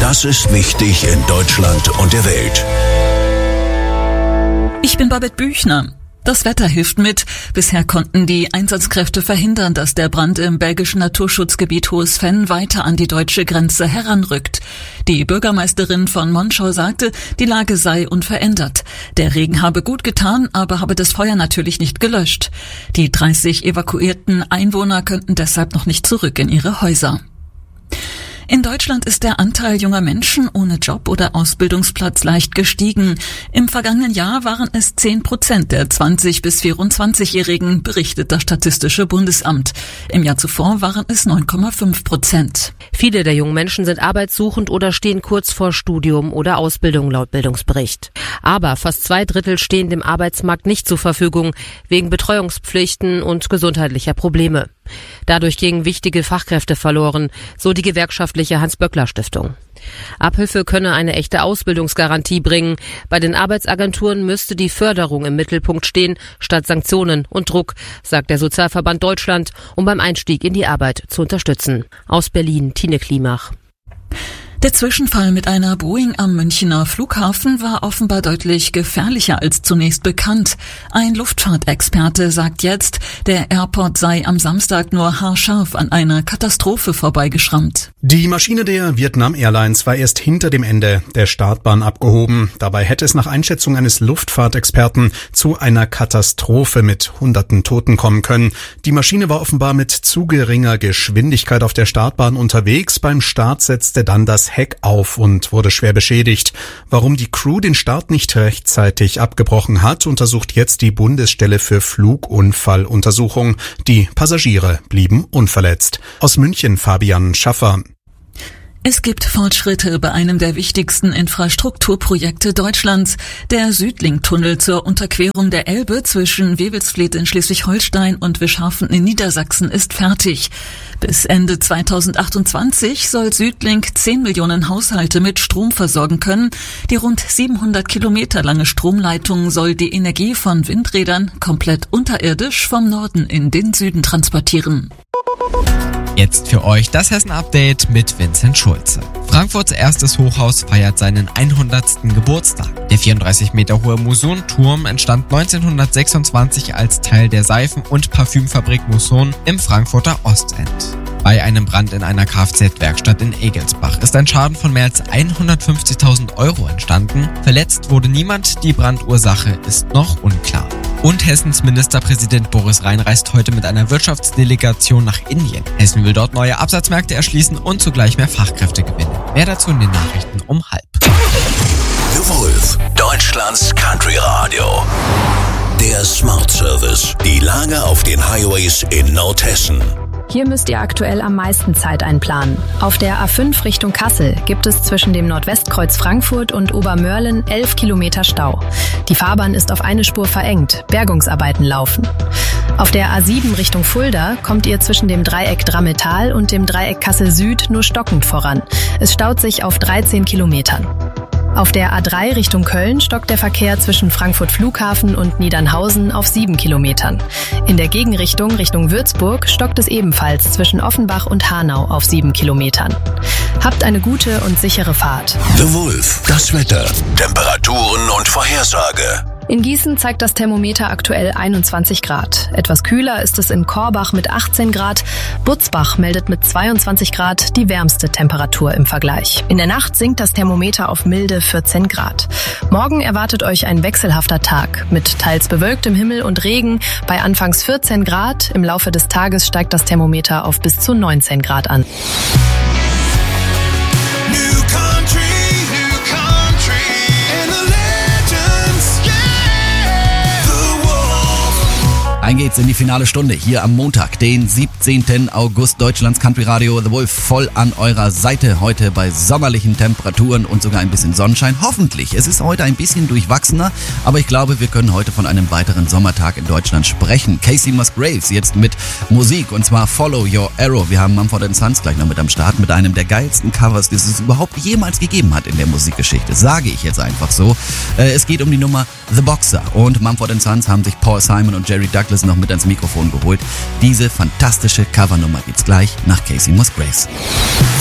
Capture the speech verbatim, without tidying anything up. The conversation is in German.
Das ist wichtig in Deutschland und der Welt. Ich bin Babette Büchner. Das Wetter hilft mit. Bisher konnten die Einsatzkräfte verhindern, dass der Brand im belgischen Naturschutzgebiet Hohes Venn weiter an die deutsche Grenze heranrückt. Die Bürgermeisterin von Monschau sagte, die Lage sei unverändert. Der Regen habe gut getan, aber habe das Feuer natürlich nicht gelöscht. Die dreißig evakuierten Einwohner könnten deshalb noch nicht zurück in ihre Häuser. In Deutschland ist der Anteil junger Menschen ohne Job oder Ausbildungsplatz leicht gestiegen. Im vergangenen Jahr waren es zehn Prozent der zwanzig- bis vierundzwanzigjährigen, berichtet das Statistische Bundesamt. Im Jahr zuvor waren es neun Komma fünf Prozent. Viele der jungen Menschen sind arbeitssuchend oder stehen kurz vor Studium oder Ausbildung laut Bildungsbericht. Aber fast zwei Drittel stehen dem Arbeitsmarkt nicht zur Verfügung, wegen Betreuungspflichten und gesundheitlicher Probleme. Dadurch gingen wichtige Fachkräfte verloren, so die gewerkschaftliche Hans-Böckler-Stiftung. Abhilfe könne eine echte Ausbildungsgarantie bringen. Bei den Arbeitsagenturen müsste die Förderung im Mittelpunkt stehen, statt Sanktionen und Druck, sagt der Sozialverband Deutschland, um beim Einstieg in die Arbeit zu unterstützen. Aus Berlin, Tine Klimach. Der Zwischenfall mit einer Boeing am Münchner Flughafen war offenbar deutlich gefährlicher als zunächst bekannt. Ein Luftfahrtexperte sagt jetzt, der Airport sei am Samstag nur haarscharf an einer Katastrophe vorbeigeschrammt. Die Maschine der Vietnam Airlines war erst hinter dem Ende der Startbahn abgehoben. Dabei hätte es nach Einschätzung eines Luftfahrtexperten zu einer Katastrophe mit hunderten Toten kommen können. Die Maschine war offenbar mit zu geringer Geschwindigkeit auf der Startbahn unterwegs. Beim Start setzte dann das Heck auf und wurde schwer beschädigt. Warum die Crew den Start nicht rechtzeitig abgebrochen hat, untersucht jetzt die Bundesstelle für Flugunfalluntersuchung. Die Passagiere blieben unverletzt. Aus München Fabian Schaffer. Es gibt Fortschritte bei einem der wichtigsten Infrastrukturprojekte Deutschlands. Der Südlink-Tunnel zur Unterquerung der Elbe zwischen Wewelsfleth in Schleswig-Holstein und Wischhafen in Niedersachsen ist fertig. Bis Ende zweitausendachtundzwanzig soll Südlink zehn Millionen Haushalte mit Strom versorgen können. Die rund siebenhundert Kilometer lange Stromleitung soll die Energie von Windrädern komplett unterirdisch vom Norden in den Süden transportieren. Jetzt für euch das Hessen-Update mit Vincent Schulze. Frankfurts erstes Hochhaus feiert seinen hundertsten Geburtstag. Der vierunddreißig Meter hohe Muson-Turm entstand neunzehnhundertsechsundzwanzig als Teil der Seifen- und Parfümfabrik Muson im Frankfurter Ostend. Bei einem Brand in einer Kfz-Werkstatt in Egelsbach ist ein Schaden von mehr als hundertfünfzigtausend Euro entstanden. Verletzt wurde niemand, die Brandursache ist noch unklar. Und Hessens Ministerpräsident Boris Rhein reist heute mit einer Wirtschaftsdelegation nach Indien. Hessen will dort neue Absatzmärkte erschließen und zugleich mehr Fachkräfte gewinnen. Mehr dazu in den Nachrichten um halb. The Wolf, Deutschlands Country Radio. Der Smart Service. Die Lage auf den Highways in Nordhessen. Hier müsst ihr aktuell am meisten Zeit einplanen. Auf der A fünf Richtung Kassel gibt es zwischen dem Nordwestkreuz Frankfurt und Obermörlen elf Kilometer Stau. Die Fahrbahn ist auf eine Spur verengt, Bergungsarbeiten laufen. Auf der A sieben Richtung Fulda kommt ihr zwischen dem Dreieck Drammetal und dem Dreieck Kassel Süd nur stockend voran. Es staut sich auf dreizehn Kilometern. Auf der A drei Richtung Köln stockt der Verkehr zwischen Frankfurt Flughafen und Niedernhausen auf sieben Kilometern. In der Gegenrichtung Richtung Würzburg stockt es ebenfalls zwischen Offenbach und Hanau auf sieben Kilometern. Habt eine gute und sichere Fahrt. The Wolf, das Wetter, Temperaturen und Vorhersage. In Gießen zeigt das Thermometer aktuell einundzwanzig Grad. Etwas kühler ist es in Korbach mit achtzehn Grad. Butzbach meldet mit zweiundzwanzig Grad die wärmste Temperatur im Vergleich. In der Nacht sinkt das Thermometer auf milde vierzehn Grad. Morgen erwartet euch ein wechselhafter Tag mit teils bewölktem Himmel und Regen bei anfangs vierzehn Grad. Im Laufe des Tages steigt das Thermometer auf bis zu neunzehn Grad an. Ein geht's in die finale Stunde hier am Montag, den siebzehnten August. Deutschlands Country Radio The Wolf voll an eurer Seite. Heute bei sommerlichen Temperaturen und sogar ein bisschen Sonnenschein. Hoffentlich. Es ist heute ein bisschen durchwachsener, aber ich glaube, wir können heute von einem weiteren Sommertag in Deutschland sprechen. Casey Musgraves jetzt mit Musik und zwar Follow Your Arrow. Wir haben Mumford and Sons gleich noch mit am Start mit einem der geilsten Covers, das es überhaupt jemals gegeben hat in der Musikgeschichte. Sage ich jetzt einfach so. Es geht um die Nummer The Boxer und Mumford and Sons haben sich Paul Simon und Jerry Douglas noch mit ans Mikrofon geholt. Diese fantastische Covernummer gibt's gleich nach Casey Musgraves.